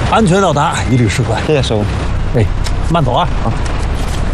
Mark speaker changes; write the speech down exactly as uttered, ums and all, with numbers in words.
Speaker 1: 安全到达，一律收款。
Speaker 2: 谢谢师傅。
Speaker 1: 哎，慢走啊！
Speaker 2: 啊。